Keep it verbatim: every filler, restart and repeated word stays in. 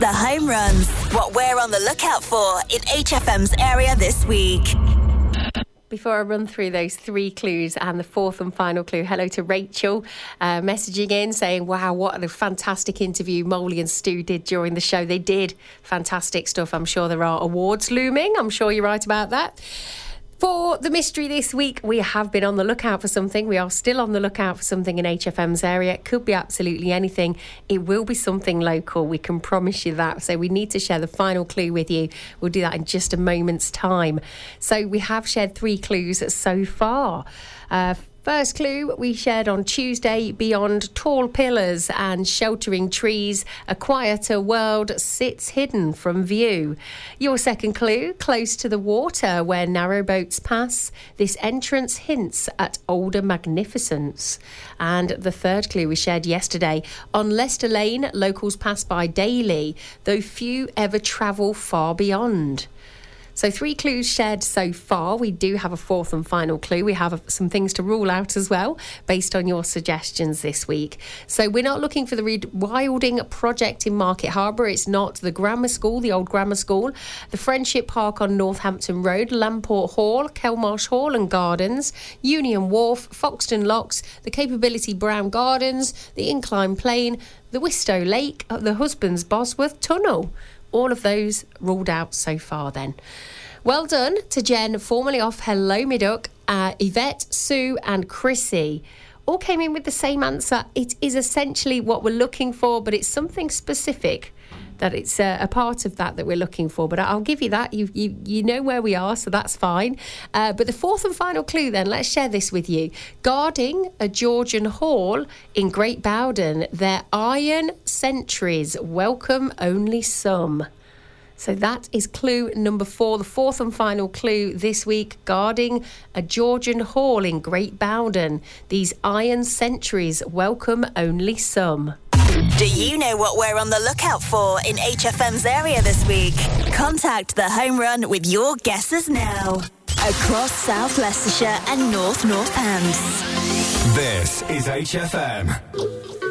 The home runs. What we're on the lookout for in H F M's area this week. Before I run through those three clues and the fourth and final clue, hello to Rachel, uh, messaging in saying, wow, what a fantastic interview Molly and Stu did during the show. They did fantastic stuff. I'm sure there are awards looming. I'm sure you're right about that. For the mystery this week, we have been on the lookout for something. We are still on the lookout for something in H F M's area. It could be absolutely anything. It will be something local. We can promise you that. So we need to share the final clue with you. We'll do that in just a moment's time. So we have shared three clues so far. Uh, First clue we shared on Tuesday, beyond tall pillars and sheltering trees, a quieter world sits hidden from view. Your second clue, close to the water where narrow boats pass, this entrance hints at older magnificence. And the third clue we shared yesterday, on Leicester Lane, locals pass by daily, though few ever travel far beyond. So three clues shared so far. We do have a fourth and final clue. We have some things to rule out as well, based on your suggestions this week. So we're not looking for the rewilding project in Market Harbour. It's not the grammar school, the old grammar school, the Friendship Park on Northampton Road, Lamport Hall, Kelmarsh Hall and Gardens, Union Wharf, Foxton Locks, the Capability Brown Gardens, the Incline Plane, the Wistow Lake, the Husbands Bosworth Tunnel. All of those ruled out so far then. Well done to Jen, formerly off Hello Me Duck, uh, Yvette, Sue and Chrissy. All came in with the same answer. It is essentially what we're looking for, but it's something specific that it's uh, a part of that that we're looking for. But I'll give you that. You you you know where we are, so that's fine. Uh, but the fourth and final clue then, let's share this with you. Guarding a Georgian hall in Great Bowden, their iron sentries welcome only some. So that is clue number four, the fourth and final clue this week. Guarding a Georgian hall in Great Bowden, these iron sentries welcome only some. Do you know what we're on the lookout for in H F M's area this week? Contact the home run with your guesses now. Across South Leicestershire and North Northants. This is H F M.